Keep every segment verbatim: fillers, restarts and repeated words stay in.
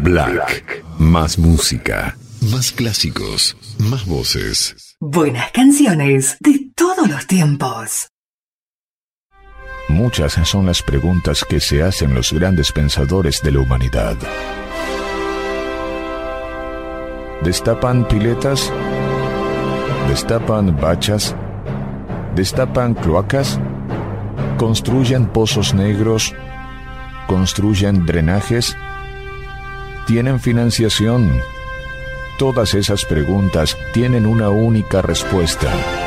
Black. Más música. Más clásicos. Más voces. Buenas canciones de todos los tiempos. Muchas son las preguntas que se hacen los grandes pensadores de la humanidad. ¿Destapan piletas? ¿Destapan bachas? ¿Destapan cloacas? ¿Construyen pozos negros? ¿Construyen drenajes? ¿Tienen financiación? Todas esas preguntas tienen una única respuesta.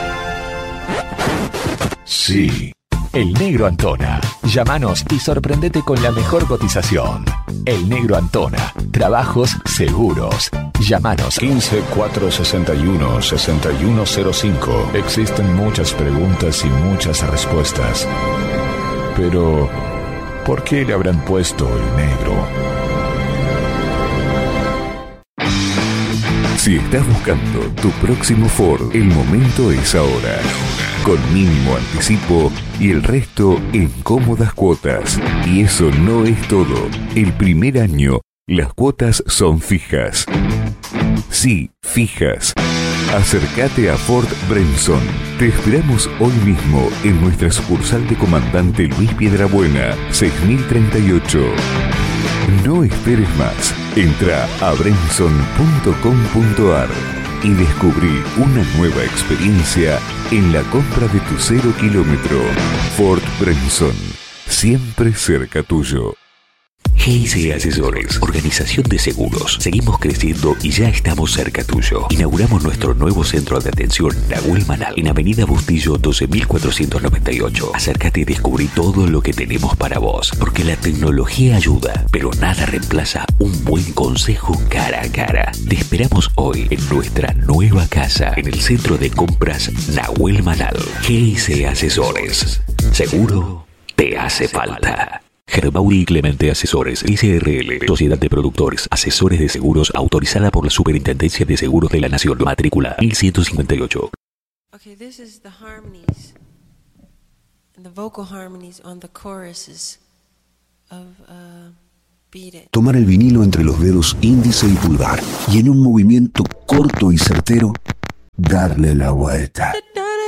Sí. El Negro Antona. Llámanos y sorprendete con la mejor cotización. El Negro Antona. Trabajos seguros. Llámanos. quince, cuatrocientos sesenta y uno, sesenta y uno cero cinco. Existen muchas preguntas y muchas respuestas. Pero, ¿por qué le habrán puesto el negro? Si estás buscando tu próximo Ford, el momento es ahora. Con mínimo anticipo y el resto en cómodas cuotas. Y eso no es todo. El primer año, las cuotas son fijas. Sí, fijas. Acércate a Ford Brenson. Te esperamos hoy mismo en nuestra sucursal de Comandante Luis Piedrabuena, seis mil treinta y ocho. No esperes más. Entra a brenson punto com punto ar y descubrí una nueva experiencia en la compra de tu cero kilómetro. Ford Brenson, siempre cerca tuyo. G I C Asesores, organización de seguros. Seguimos creciendo y ya estamos cerca tuyo. Inauguramos nuestro nuevo centro de atención Nahuel Manal en Avenida Bustillo doce mil cuatrocientos noventa y ocho. Acércate y descubrí todo lo que tenemos para vos, porque la tecnología ayuda, pero nada reemplaza un buen consejo cara a cara. Te esperamos hoy en nuestra nueva casa en el centro de compras Nahuel Manal. G I C Asesores. Seguro te hace falta. Germauri y Clemente Asesores, S R L, Sociedad de Productores, Asesores de Seguros, autorizada por la Superintendencia de Seguros de la Nación, matrícula mil ciento cincuenta y ocho. Okay, this is the harmonies and the vocal harmonies on the choruses of uh, Beat It. Tomar el vinilo entre los dedos índice y pulgar y en un movimiento corto y certero darle la vuelta.